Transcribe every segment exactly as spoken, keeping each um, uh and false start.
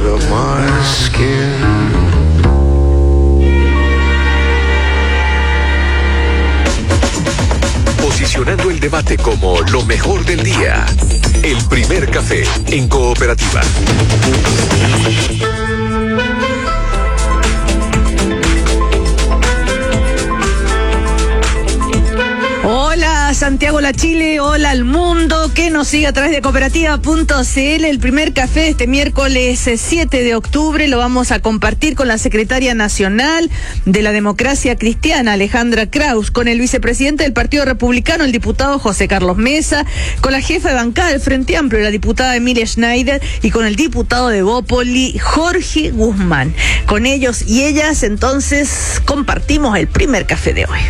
of my skin. Posicionando el debate como lo mejor del día. El primer café en Cooperativa. Hola Santiago La Chile, hola al mundo que nos sigue a través de cooperativa punto c l. El primer café de este miércoles siete de octubre lo vamos a compartir con la secretaria nacional de la Democracia Cristiana, Alejandra Kraus, con el vicepresidente del Partido Republicano, el diputado José Carlos Mesa, con la jefa de bancada del Frente Amplio, la diputada Emilia Schneider, y con el diputado de Bópoli, Jorge Guzmán. Con ellos y ellas, entonces, compartimos el primer café de hoy.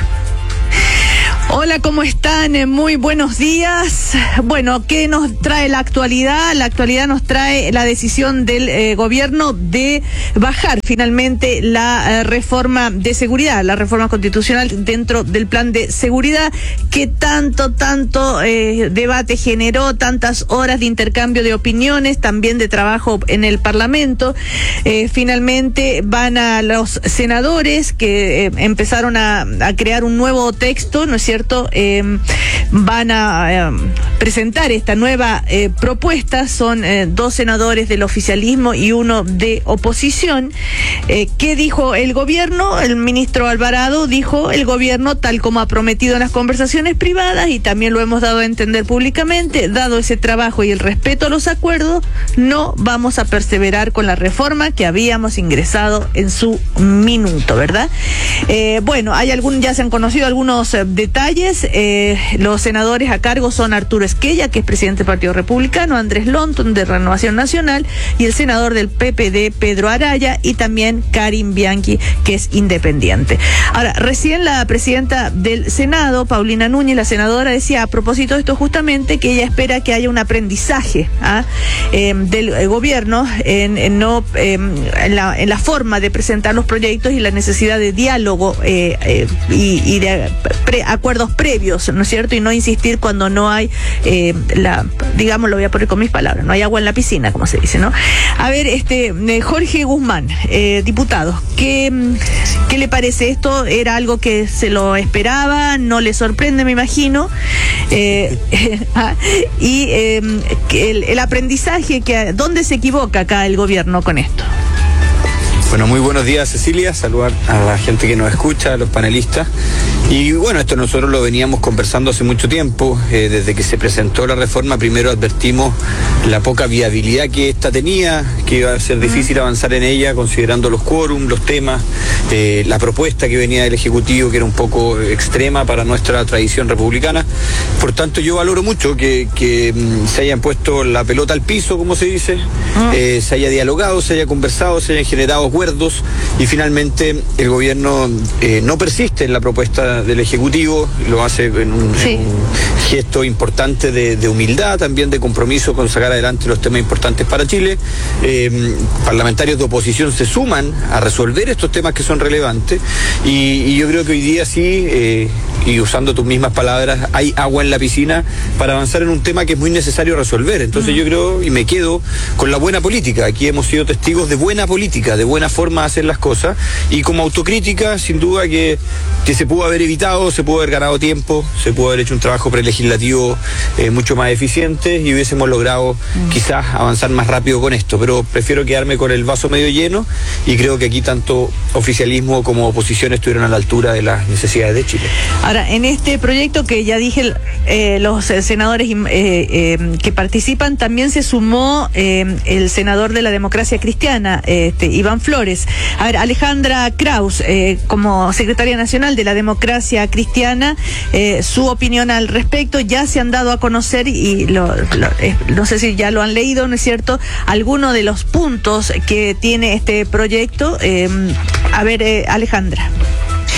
Hola, ¿cómo están? Muy buenos días. Bueno, ¿qué nos trae la actualidad? La actualidad nos trae la decisión del eh, gobierno de bajar finalmente la eh, reforma de seguridad, la reforma constitucional dentro del plan de seguridad que tanto, tanto eh, debate generó, tantas horas de intercambio de opiniones, también de trabajo en el Parlamento. Eh, finalmente van a los senadores que eh, empezaron a, a crear un nuevo texto, ¿no es cierto? Eh, van a eh, presentar esta nueva eh, propuesta. Son eh, dos senadores del oficialismo y uno de oposición. Eh, ¿Qué dijo el gobierno? El ministro Alvarado dijo: el gobierno, tal como ha prometido en las conversaciones privadas y también lo hemos dado a entender públicamente, dado ese trabajo y el respeto a los acuerdos, no vamos a perseverar con la reforma que habíamos ingresado en su minuto, ¿verdad? Eh, bueno, hay algún, ya se han conocido algunos eh, detalles. Eh, los senadores a cargo son Arturo Esquella, que es presidente del Partido Republicano, Andrés Lonton, de Renovación Nacional, y el senador del P P D, Pedro Araya, y también Karin Bianchi, que es independiente. Ahora, recién la presidenta del Senado, Paulina Núñez, la senadora, decía a propósito de esto justamente que ella espera que haya un aprendizaje ¿ah? eh, del eh, gobierno en, en, no, eh, en, la, en la forma de presentar los proyectos y la necesidad de diálogo eh, eh, y, y de pre, acuerdos previos, ¿no es cierto? Y no insistir cuando no hay, eh, la, digamos, lo voy a poner con mis palabras, no hay agua en la piscina, como se dice, ¿no? A ver, este eh, Jorge Guzmán, eh, diputado, ¿qué, ¿qué le parece esto? ¿Era algo que se lo esperaba? ¿No le sorprende, me imagino? Eh, y eh, el, el aprendizaje, que ¿dónde se equivoca acá el gobierno con esto? Bueno, muy buenos días, Cecilia, saludar a la gente que nos escucha, a los panelistas. Y bueno, esto nosotros lo veníamos conversando hace mucho tiempo. Eh, desde que se presentó la reforma, primero advertimos la poca viabilidad que esta tenía, que iba a ser difícil avanzar en ella, considerando los quórum, los temas, eh, la propuesta que venía del Ejecutivo, que era un poco extrema para nuestra tradición republicana. Por tanto, yo valoro mucho que, que mm, se hayan puesto la pelota al piso, como se dice, eh, se haya dialogado, se haya conversado, se hayan generado acuerdos, y finalmente el gobierno eh, no persiste en la propuesta del Ejecutivo, lo hace en un, sí. en un gesto importante de, de humildad, también de compromiso con sacar adelante los temas importantes para Chile. Eh, parlamentarios de oposición se suman a resolver estos temas que son relevantes, y, y yo creo que hoy día sí, eh, y usando tus mismas palabras, hay agua en la piscina para avanzar en un tema que es muy necesario resolver. Entonces mm. yo creo, y me quedo con la buena política. Aquí hemos sido testigos de buena política, de buena forma de hacer las cosas, y como autocrítica, sin duda que, que se pudo haber evitado, se pudo haber ganado tiempo, se pudo haber hecho un trabajo prelegislativo eh, mucho más eficiente, y hubiésemos logrado mm. quizás avanzar más rápido con esto, pero prefiero quedarme con el vaso medio lleno, y creo que aquí tanto oficialismo como oposición estuvieron a la altura de las necesidades de Chile. Ahora, en este proyecto que ya dije, eh, los senadores eh, eh, que participan, también se sumó eh, el senador de la Democracia Cristiana, este, Iván Flores. A ver, Alejandra Kraus, eh, como secretaria nacional de la Democracia Cristiana, eh, su opinión al respecto. Ya se han dado a conocer, y lo, lo, eh, no sé si ya lo han leído, ¿no es cierto?, algunos de los puntos que tiene este proyecto. Eh, a ver, eh, Alejandra.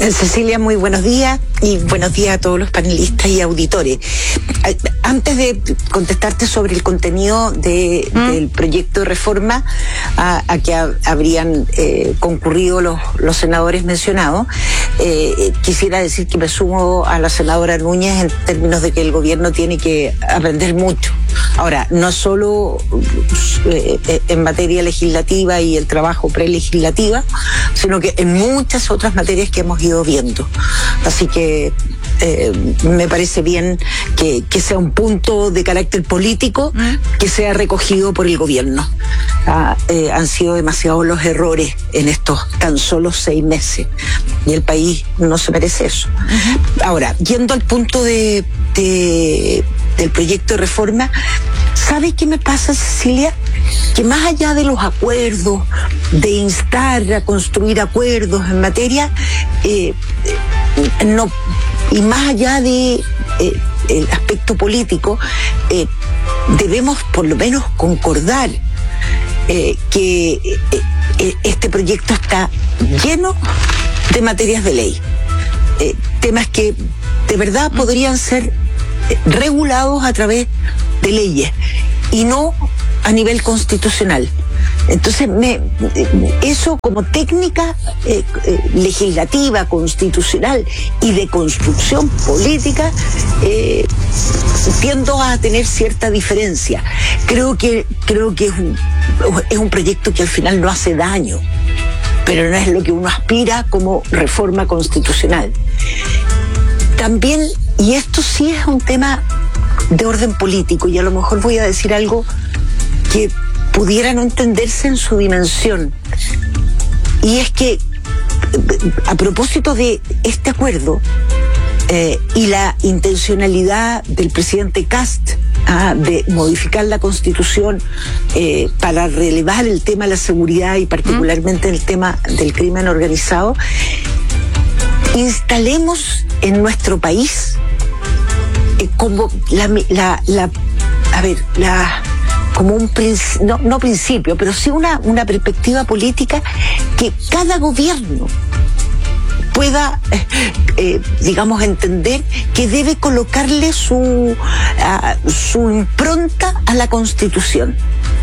Cecilia, muy buenos días y buenos días a todos los panelistas y auditores. Antes de contestarte sobre el contenido de, ¿Mm? del proyecto de reforma a, a que ha, habrían eh, concurrido los, los senadores mencionados, eh, quisiera decir que me sumo a la senadora Núñez en términos de que el gobierno tiene que aprender mucho. Ahora, no solo eh, en materia legislativa y el trabajo prelegislativa, sino que en muchas otras materias que hemos ido viendo. Así que eh, me parece bien que, que sea un punto de carácter político que sea recogido por el gobierno. Ah, eh, han sido demasiados los errores en estos tan solo seis meses y el país no se merece eso. Uh-huh. Ahora, yendo al punto de, de del proyecto de reforma, ¿sabe qué me pasa, Cecilia? Que más allá de los acuerdos, de instar a construir acuerdos en materia, eh, no, y más allá de eh, el aspecto político, eh, debemos por lo menos concordar eh, que eh, este proyecto está lleno de materias de ley, eh, temas que de verdad podrían ser regulados a través de leyes y no a nivel constitucional. Entonces, me, eso como técnica eh, eh, legislativa, constitucional y de construcción política, eh, tiendo a tener cierta diferencia. Creo que, creo que es un, es un proyecto que al final no hace daño, pero no es lo que uno aspira como reforma constitucional. También, y esto sí es un tema de orden político, y a lo mejor voy a decir algo que pudiera no entenderse en su dimensión, y es que a propósito de este acuerdo eh, y la intencionalidad del presidente Kast ah, de modificar la Constitución eh, para relevar el tema de la seguridad y particularmente el tema del crimen organizado, instalemos en nuestro país eh, como la, la, la a ver, la como un no, no principio, pero sí una, una perspectiva política que cada gobierno pueda, eh, eh, digamos, entender que debe colocarle su, uh, su impronta a la Constitución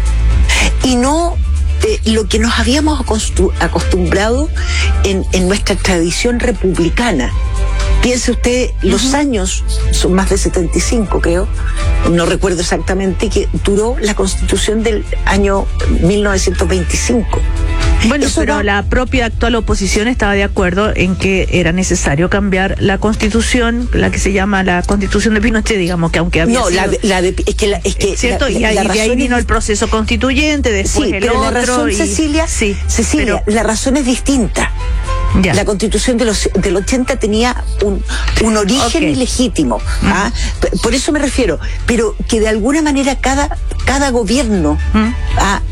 y no Eh, lo que nos habíamos acostumbrado en, en nuestra tradición republicana. Piense usted, los uh-huh. años, son más de setenta y cinco creo, no recuerdo exactamente, que duró la Constitución del año mil novecientos veinticinco. Bueno, Eso pero da... la propia actual oposición estaba de acuerdo en que era necesario cambiar la Constitución, la que se llama la Constitución de Pinochet, digamos, que aunque había no, sido... la de, la de, es que, la, es que ¿cierto? La, y ahí, la de ahí vino es... el proceso constituyente, después sí, el pero otro... la razón, y... Cecilia, sí, Cecilia pero... la razón es distinta. Ya. La Constitución de los, del ochenta tenía un, un origen okay. ilegítimo. Uh-huh. ¿ah? Por eso me refiero. Pero que de alguna manera cada, cada gobierno uh-huh. ¿ah?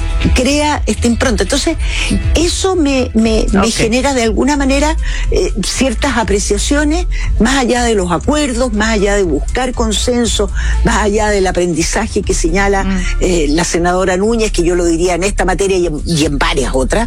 crea esta impronta. Entonces, eso me, me, okay. me genera de alguna manera eh, ciertas apreciaciones, más allá de los acuerdos, más allá de buscar consenso, más allá del aprendizaje que señala uh-huh. eh, la senadora Núñez, que yo lo diría en esta materia y en, y en varias otras.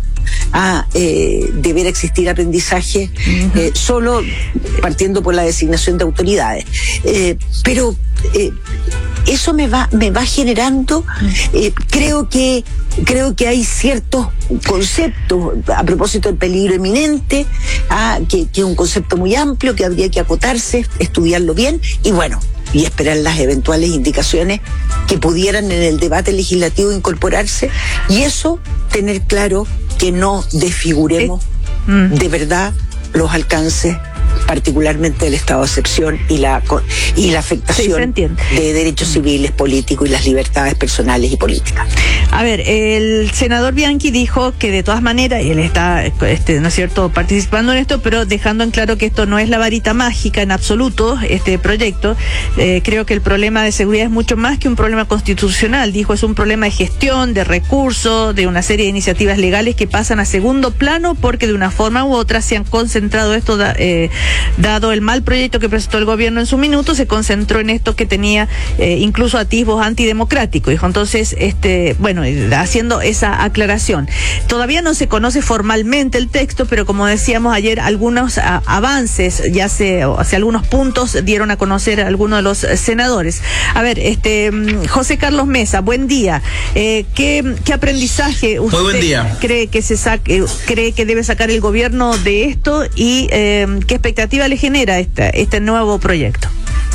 A eh, deber existir aprendizaje uh-huh. eh, solo partiendo por la designación de autoridades. Eh, pero eh, eso me va me va generando, eh, creo que creo que hay ciertos conceptos a propósito del peligro inminente, ah, que, que es un concepto muy amplio que habría que acotarse, estudiarlo bien y bueno, y esperar las eventuales indicaciones que pudieran en el debate legislativo incorporarse y eso tener claro que no desfiguremos eh, mm. de verdad los alcances particularmente del estado de excepción y la y la afectación sí, de derechos civiles, políticos y las libertades personales y políticas. A ver, el senador Bianchi dijo que de todas maneras, y él está, este, ¿no es cierto?, participando en esto, pero dejando en claro que esto no es la varita mágica en absoluto, este proyecto. Eh, creo que el problema de seguridad es mucho más que un problema constitucional. Dijo, es un problema de gestión, de recursos, de una serie de iniciativas legales que pasan a segundo plano porque de una forma u otra se han concentrado esto, eh, Dado el mal proyecto que presentó el gobierno en su minuto, se concentró en esto que tenía eh, incluso atisbos antidemocráticos. Dijo entonces, este, bueno, haciendo esa aclaración. Todavía no se conoce formalmente el texto, pero como decíamos ayer, algunos a, avances, ya se, hace algunos puntos dieron a conocer a algunos de los senadores. A ver, este José Carlos Mesa, buen día. Eh, ¿qué, ¿Qué aprendizaje usted Muy buen día. cree que se saque, cree que debe sacar el gobierno de esto y eh, qué expectativa le genera este, este nuevo proyecto?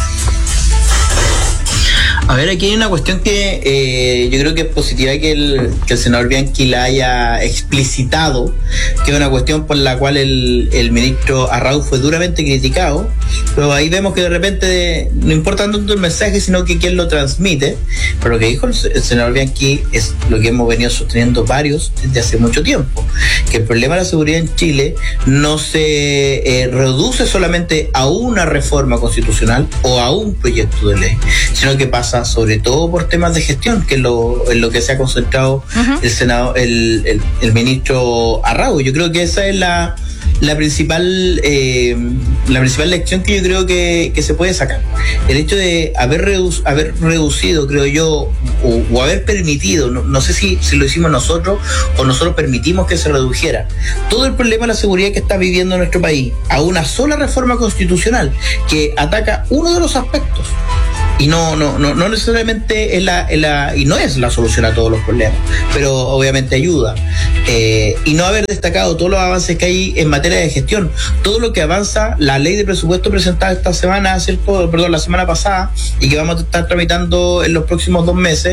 A ver, aquí hay una cuestión que eh, yo creo que es positiva que el, que el senador Bianchi la haya explicitado, que es una cuestión por la cual el, el ministro Arrau fue duramente criticado, pero ahí vemos que de repente no importa tanto el mensaje, sino que quién lo transmite. Pero lo que dijo el, el senador Bianchi es lo que hemos venido sosteniendo varios desde hace mucho tiempo, que el problema de la seguridad en Chile no se eh, reduce solamente a una reforma constitucional o a un proyecto de ley, sino que pasa sobre todo por temas de gestión, que es lo, en lo que se ha concentrado uh-huh. el senado, el, el, el ministro Arrau. Yo creo que esa es la, la principal eh, la principal lección que yo creo que, que se puede sacar. El hecho de haber, redu- haber reducido, creo yo, o, o haber permitido, no, no sé si, si lo hicimos nosotros o nosotros permitimos que se redujera, todo el problema de la seguridad que está viviendo nuestro país a una sola reforma constitucional que ataca uno de los aspectos. Y no, no, no, no necesariamente es la, es la, y no es la solución a todos los problemas, pero obviamente ayuda. Eh, y no haber destacado todos los avances que hay en materia de gestión, todo lo que avanza la ley de presupuesto presentada esta semana, ¿cierto? Perdón, la semana pasada, y que vamos a estar tramitando en los próximos dos meses,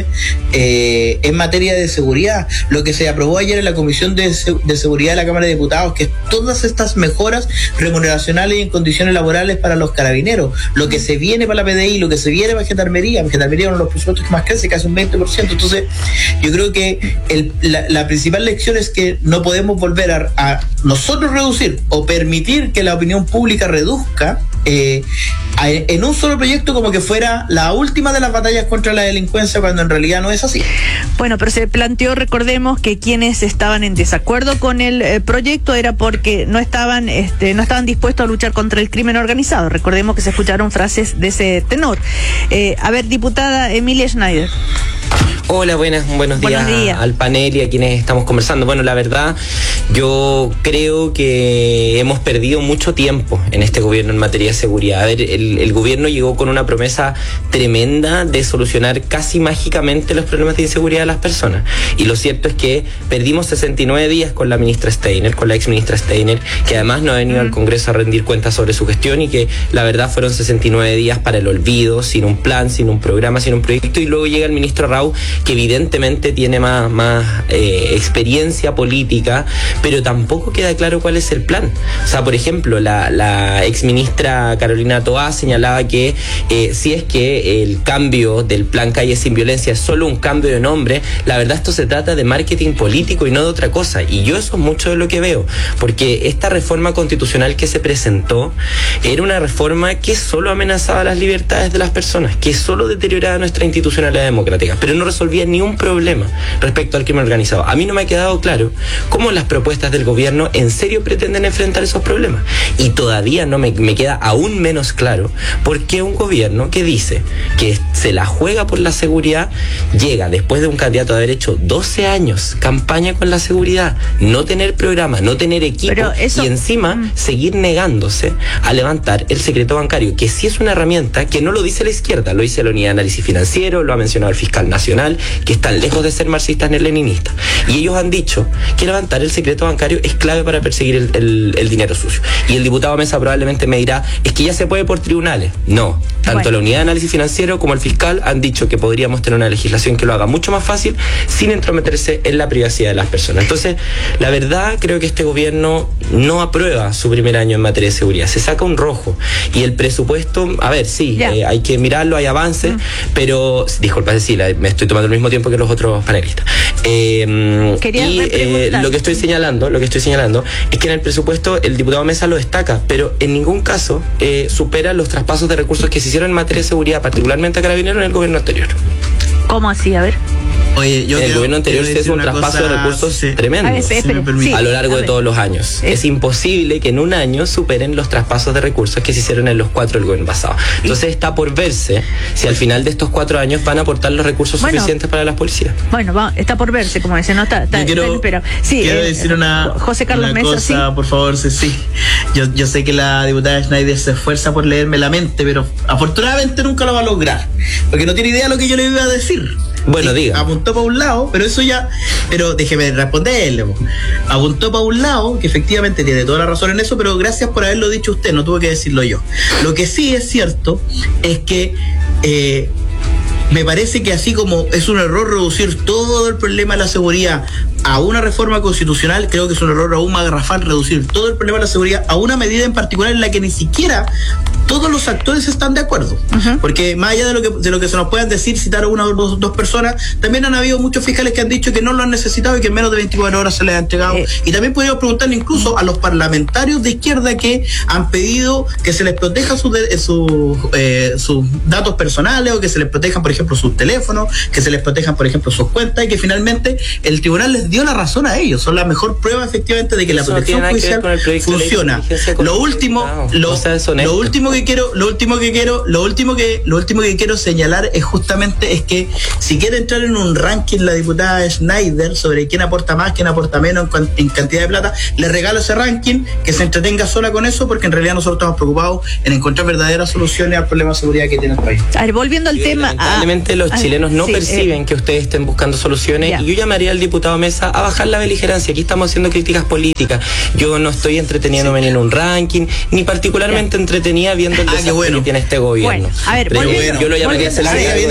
eh, en materia de seguridad. Lo que se aprobó ayer en la Comisión de, de Seguridad de la Cámara de Diputados, que es todas estas mejoras remuneracionales y en condiciones laborales para los carabineros, lo que se viene para la P D I, lo que se viene para Gendarmería. Gendarmería es uno de los presupuestos que más crece, casi un veinte por ciento. Entonces, yo creo que el, la, la principal lección es que no podemos volver a, a nosotros reducir o permitir que la opinión pública reduzca eh, a, en un solo proyecto como que fuera la última de las batallas contra la delincuencia, cuando en realidad no es así. Bueno, pero se planteó, recordemos, que quienes estaban en desacuerdo con el eh, proyecto era porque no estaban, este, no estaban dispuestos a luchar contra el crimen organizado. Recordemos que se escucharon frases de ese tenor. Eh, a ver, diputada Emilia Schneider. Hola, buenas, buenos días, buenos días al panel y a quienes estamos conversando. Bueno, la verdad, yo creo que hemos perdido mucho tiempo en este gobierno en materia de seguridad. A ver, el, el gobierno llegó con una promesa tremenda de solucionar casi mágicamente los problemas de inseguridad de las personas. Y lo cierto es que perdimos sesenta y nueve días con la ministra Steiner, con la ex ministra Steiner, que además no ha venido mm. al Congreso a rendir cuentas sobre su gestión, y que la verdad fueron sesenta y nueve días para el olvido, sin un plan, sin un programa, sin un proyecto. Y luego llega el ministro Arrau, que evidentemente tiene más, más eh, experiencia política, pero tampoco queda claro cuál es el plan. O sea, por ejemplo, la, la exministra Carolina Toá señalaba que eh, si es que el cambio del plan Calle Sin Violencia es solo un cambio de nombre, la verdad esto se trata de marketing político y no de otra cosa. Y yo eso es mucho de lo que veo, porque esta reforma constitucional que se presentó era una reforma que solo amenazaba las libertades de las personas, que solo deterioraba nuestra institucionalidad democrática, pero no resolvía ni un problema respecto al crimen organizado. A mí no me ha quedado claro cómo las propuestas del gobierno en serio pretenden enfrentar esos problemas. Y todavía no me, me queda aún menos claro por qué un gobierno que dice que se la juega por la seguridad llega después de un candidato de haber hecho doce años campaña con la seguridad, no tener programa, no tener equipo, eso... y encima mm. seguir negándose a levantar el secreto bancario, que sí es una herramienta que no lo dice la izquierda, lo dice la Unidad de Análisis Financiero, lo ha mencionado el Fiscal Nacional, que están lejos de ser marxistas ni leninistas. Y ellos han dicho que levantar el secreto bancario es clave para perseguir el, el, el dinero sucio. Y el diputado Mesa probablemente me dirá, es que ya se puede por tribunales. No, tanto bueno. la Unidad de Análisis Financiero como el Fiscal han dicho que podríamos tener una legislación que lo haga mucho más fácil sin entrometerse en la privacidad de las personas. Entonces, la verdad, creo que este gobierno no aprueba su primer año en materia de seguridad. Se saca un rojo. Y el presupuesto, a ver, sí, eh, hay que mirarlo, hay avances, mm. pero, disculpa, Cecilia, me estoy tomando el mismo tiempo que los otros panelistas. Eh, y eh, lo que estoy señalando, lo que estoy señalando es que en el presupuesto el diputado Mesa lo destaca, pero en ningún caso eh, supera los traspasos de recursos que se hicieron en materia de seguridad, particularmente a Carabineros, en el gobierno anterior. ¿Cómo así? A ver. Oye, yo en el quiero- gobierno anterior quiero se hizo un decir una traspaso cosa, de recursos sí. tremendo A ver, espere, si me espere, permite. sí, a lo largo a de ver. todos los años. Eh. Es imposible que en un año superen los traspasos de recursos que se hicieron en los cuatro del gobierno pasado. Entonces está por verse si al final de estos cuatro años van a aportar los recursos Bueno. suficientes para las policías. Bueno, va, está por verse, como dice, no está, está, Yo quiero, está en espera. Sí, quiero eh, decir una, José Carlos una Mesa, cosa, sí. por favor, Ceci. Yo, yo sé que la diputada Schneider se esfuerza por leerme la mente, pero afortunadamente nunca lo va a lograr, porque no tiene idea de lo que yo le iba a decir. Bueno, Y diga. Apuntó para un lado, pero eso ya, pero déjeme responderle. po. Apuntó para un lado, que efectivamente tiene toda la razón en eso, pero gracias por haberlo dicho usted, no tuve que decirlo yo. Lo que sí es cierto es que eh, me parece que así como es un error reducir todo el problema de la seguridad a una reforma constitucional, creo que es un error aún más garrafal reducir todo el problema de la seguridad a una medida en particular en la que ni siquiera todos los actores están de acuerdo. Uh-huh. Porque más allá de lo que de lo que se nos puedan decir, citar a una o dos, dos personas, también han habido muchos fiscales que han dicho que no lo han necesitado y que en menos de veinticuatro horas se les ha entregado. Eh. Y también podríamos preguntarle incluso uh-huh. a los parlamentarios de izquierda que han pedido que se les proteja sus su, eh, sus datos personales, o que se les protejan, por ejemplo, sus teléfonos, que se les protejan, por ejemplo, sus cuentas, y que finalmente el tribunal les dio la razón a ellos. Son la mejor prueba efectivamente de que eso la protección no judicial funciona. Lo último, lo, o sea, lo último que quiero, lo último que quiero, lo último que, lo último que quiero señalar es justamente es que si quiere entrar en un ranking la diputada Schneider sobre quién aporta más, quién aporta menos en, en cantidad de plata, le regalo ese ranking, que se entretenga sola con eso, porque en realidad nosotros estamos preocupados en encontrar verdaderas soluciones al problema de seguridad que tiene el país. A ver, volviendo al y tema, lamentablemente los ah, chilenos no sí, perciben eh, que ustedes estén buscando soluciones, ya. Y yo llamaría al diputado Mesa a bajar la beligerancia. Aquí estamos haciendo críticas políticas. Yo no estoy entreteniéndome sí. en un ranking, ni particularmente ya. entretenida viendo el ah, desafío bueno. que tiene este gobierno. Bueno, a ver, Pero volviendo, yo lo llamaría a hacer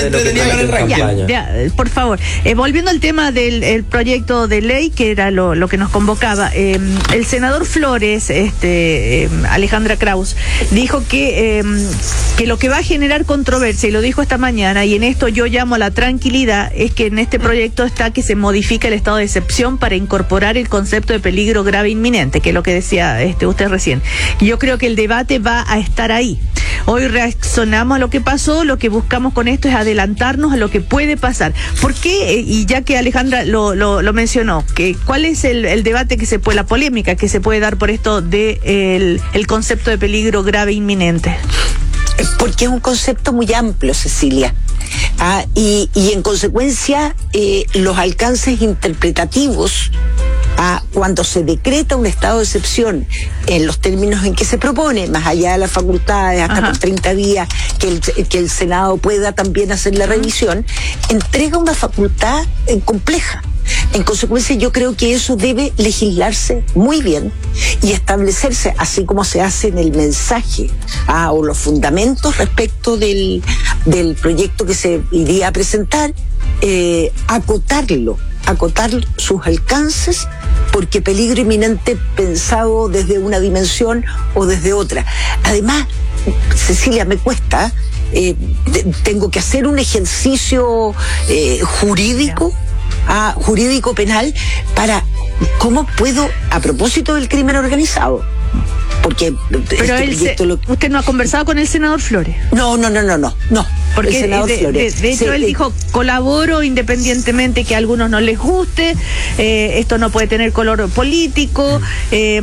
ya, ya, por favor, eh, volviendo al tema del el proyecto de ley, que era lo, lo que nos convocaba, eh, el senador Flores, este eh, Alejandra Kraus, dijo que, eh, que lo que va a generar controversia, y lo dijo esta mañana, y en esto yo llamo a la tranquilidad, es que en este proyecto está que se modifica el estado de excepción para incorporar el concepto de peligro grave inminente, que es lo que decía este usted recién. Y yo creo que el debate va a estar ahí. Hoy reaccionamos a lo que pasó, lo que buscamos con esto es adelantarnos a lo que puede pasar. ¿Por qué? Y ya que Alejandra lo, lo, lo mencionó, que ¿cuál es el, el debate que se puede, la polémica que se puede dar por esto de el, el concepto de peligro grave inminente? Porque es un concepto muy amplio, Cecilia. Ah, y, y en consecuencia, eh, los alcances interpretativos, ah, cuando se decreta un estado de excepción en los términos en que se propone, más allá de las facultades, hasta Ajá. por treinta días, que el, que el Senado pueda también hacer la revisión, entrega una facultad eh, compleja. En consecuencia, yo creo que eso debe legislarse muy bien y establecerse, así como se hace en el mensaje ah, o los fundamentos respecto del, del proyecto que se iría a presentar, eh, acotarlo, acotar sus alcances, porque peligro inminente pensado desde una dimensión o desde otra. Además, Cecilia, me cuesta, eh, de, tengo que hacer un ejercicio eh, jurídico. A jurídico penal para cómo puedo, a propósito del crimen organizado, porque pero este él se, lo... usted no ha conversado con el senador Flores. No, no, no, no, no, no. Porque el senador de, Flores. De, de hecho, sí, él eh, dijo, colaboro independientemente que a algunos no les guste, eh, esto no puede tener color político, eh,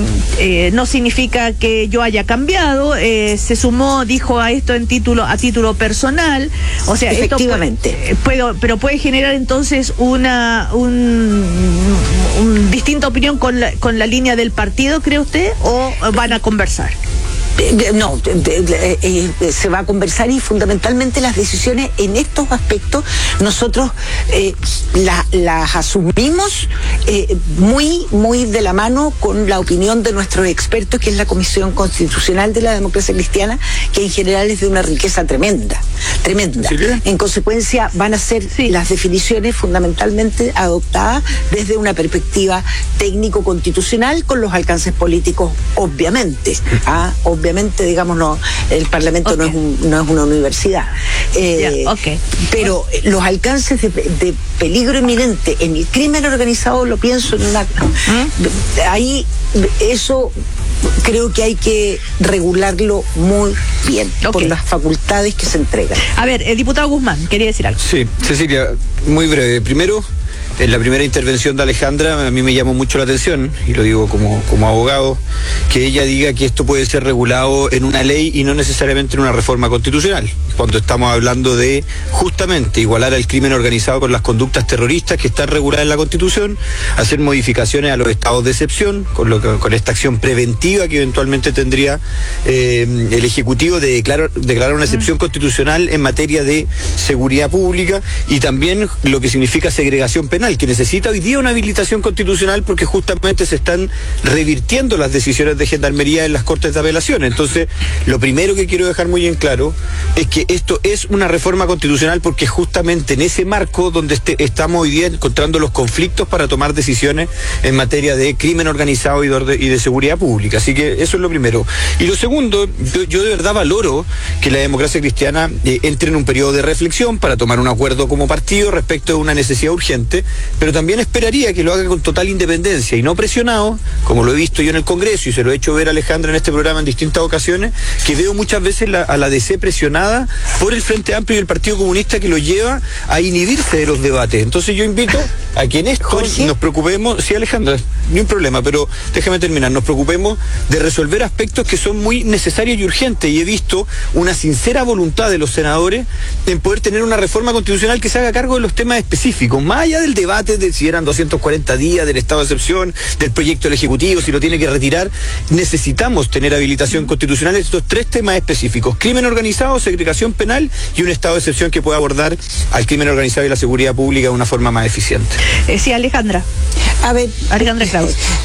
eh, no significa que yo haya cambiado, eh, se sumó, dijo, a esto en título, a título personal, o sea, efectivamente. Esto puede, puede, pero puede generar entonces una un, un distinta opinión con la, con la línea del partido, ¿cree usted? ¿O van a conversar? No, eh, eh, se va a conversar, y fundamentalmente las decisiones en estos aspectos nosotros eh, la, las asumimos eh, muy, muy de la mano con la opinión de nuestros expertos, que es la Comisión Constitucional de la Democracia Cristiana, que en general es de una riqueza tremenda, tremenda. ¿Sí? En consecuencia van a ser sí. las definiciones fundamentalmente adoptadas desde una perspectiva técnico-constitucional, con los alcances políticos, obviamente. Ah, obviamente. Digamos, no, el Parlamento okay. no, es un, no es una universidad. Eh, yeah, okay. Pero los alcances de, de peligro inminente en el crimen organizado, lo pienso en una... ¿Mm? Ahí eso creo que hay que regularlo muy bien, Ok. por las facultades que se entregan. A ver, el diputado Guzmán, quería decir algo. Sí, Cecilia, muy breve. Primero, en la primera intervención de Alejandra, a mí me llamó mucho la atención, y lo digo como, como abogado, que ella diga que esto puede ser regulado en una ley y no necesariamente en una reforma constitucional, cuando estamos hablando de justamente igualar al crimen organizado con las conductas terroristas que están reguladas en la Constitución, hacer modificaciones a los estados de excepción, con, lo que, con esta acción preventiva que eventualmente tendría eh, el Ejecutivo de declarar, declarar una excepción constitucional en materia de seguridad pública, y también lo que significa segregación penal, que necesita hoy día una habilitación constitucional porque justamente se están revirtiendo las decisiones de Gendarmería en las Cortes de Apelación. Entonces, lo primero que quiero dejar muy en claro es que esto es una reforma constitucional porque justamente en ese marco donde este, estamos hoy día encontrando los conflictos para tomar decisiones en materia de crimen organizado y de, orden, y de seguridad pública. Así que eso es lo primero. Y lo segundo, yo, yo de verdad valoro que la democracia cristiana eh, entre en un periodo de reflexión para tomar un acuerdo como partido respecto de una necesidad urgente, pero también esperaría que lo haga con total independencia y no presionado, como lo he visto yo en el Congreso y se lo he hecho ver a Alejandra en este programa en distintas ocasiones, que veo muchas veces la, a la D C presionada por el Frente Amplio y el Partido Comunista, que lo lleva a inhibirse de los debates. Entonces yo invito a que en esto Jorge. nos preocupemos, sí Alejandra, ni un problema, pero déjame terminar, nos preocupemos de resolver aspectos que son muy necesarios y urgentes, y he visto una sincera voluntad de los senadores en poder tener una reforma constitucional que se haga cargo de los temas específicos, más allá del debate de si eran doscientos cuarenta días, del estado de excepción, del proyecto del Ejecutivo, si lo tiene que retirar. Necesitamos tener habilitación constitucional en estos tres temas específicos: crimen organizado, segregación penal y un estado de excepción que pueda abordar al crimen organizado y la seguridad pública de una forma más eficiente. Eh, sí, Alejandra. A ver, Alejandra Kraus.